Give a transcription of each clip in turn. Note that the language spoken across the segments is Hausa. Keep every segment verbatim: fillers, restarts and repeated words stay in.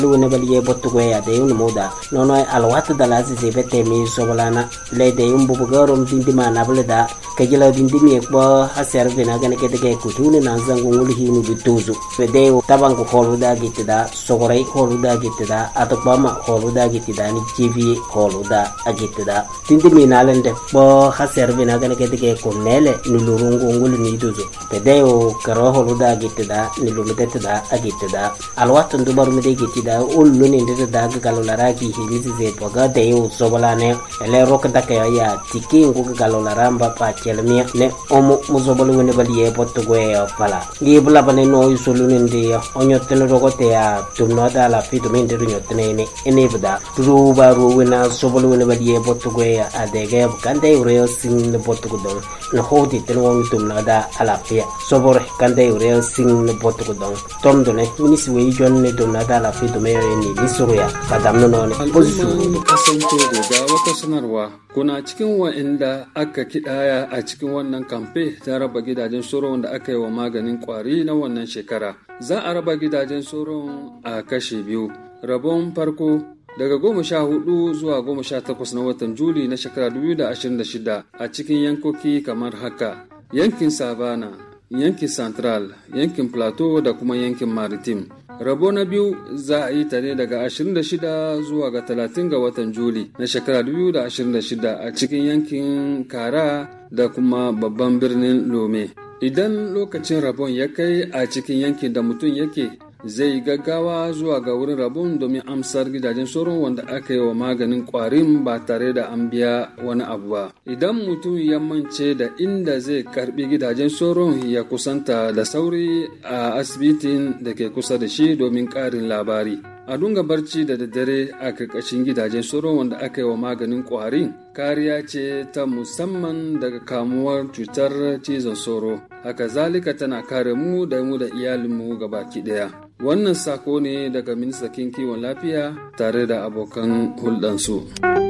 woni bali ye botto goya de yum moda nono alwat dala si se bete mi sobolana le de yum bu garom dindi mana bulda kajila dindi mi ko haser bina gane ke de ko tuni na zango ngul hinu bituzu fede taban ko holuda gitida sogorai holuda gitida atokba ma holuda gitida ni tv holuda agitida dindi mi nalende bo haser bina gane ke de ko nele ni lurungu ngul ni duzu fede o karo holuda gitida ni lumedetida agitida alwat ndubar mi de gitida ullu ni ndida daga galolara ki hilisi ze poga de yo sobolane ele rok dake ya tiki ngu galolara mba pa chelmi ne omo muzobolu woni bali ye botto goe pala ngi bula bane no yusulu ndi onyo tele rogote ya tumno da la fitu mende ru nyotne ne ene bada ru ba ru wona sobolu woni bali ye botto goe adege kande ure sin botto godon no hodi tele won tumno da ala pia sobor kande ure sin botto godon tomdo ne minisi we jonne tumno da la fitu me ni lisuruya kadamno no ne position kasance da wata sanarwa kuna cikin wa'inda aka kidaya a cikin wannan kamfe ta raba gidajen soron da aka yi wa maganin kwari na wannan shekara. Za a raba gidajen soron a kashe biyu. Rabon farko daga goma sha hudu zuwa goma sha takwas na watan Juli na shekara dubu da ashirin da shida a cikin yankoki kamar haka: yankin Savana, yankin Central, yankin Plateau da kuma yankin Maritime. Rabo na biyu za a yi ta ne daga ashirin da shida zuwa ga talatin ga watan Juli na shekara dubu da ashirin da shida a cikin yankin Kara da kuma babban birnin Lome. Idan lokacin rabon ya kai a cikin yankin da mutum yake, zai gaggawa zuwa ga wurin rabon domin amsar gidajen sauron wanda aka yi wa maganin kwarin ba tare da an biya wani abu ba. Idan mutum ya mance da inda zai karbi gidajen sauron, ya kusanta da sauri a asibitin da ke kusa da shi domin karin labari. A dunga barci da daddare a karkashin gidajen sauron wanda aka yi wa maganin kwarin kariya ce ta musamman daga kamuwar cutar cizon sauro. Haka zalika tana kare mu da mu da iyalinmu gabaki daya. Wannan sako ne daga ministan kiwon lafiya tare da abokan hulɗansu.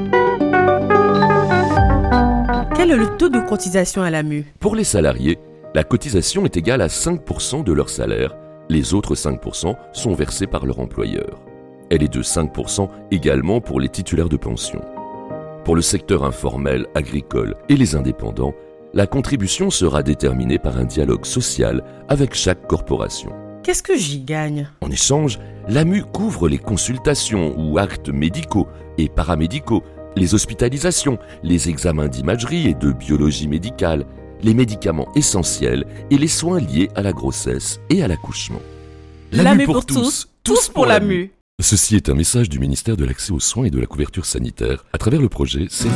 Quel est le taux de cotisation à l'A M U? Pour les salariés, la cotisation est égale à cinq pour cent de leur salaire. Les autres cinq pour cent sont versés par leur employeur. Elle est de cinq pour cent également pour les titulaires de pension. Pour le secteur informel, agricole et les indépendants, la contribution sera déterminée par un dialogue social avec chaque corporation. Qu'est-ce que j'y gagne? En échange, l'A M U couvre les consultations ou actes médicaux et paramédicaux, les hospitalisations, les examens d'imagerie et de biologie médicale, les médicaments essentiels et les soins liés à la grossesse et à l'accouchement. L'A M U pour tous, tous pour l'A M U. Ceci est un message du ministère de l'Accès aux soins et de la couverture sanitaire à travers le projet C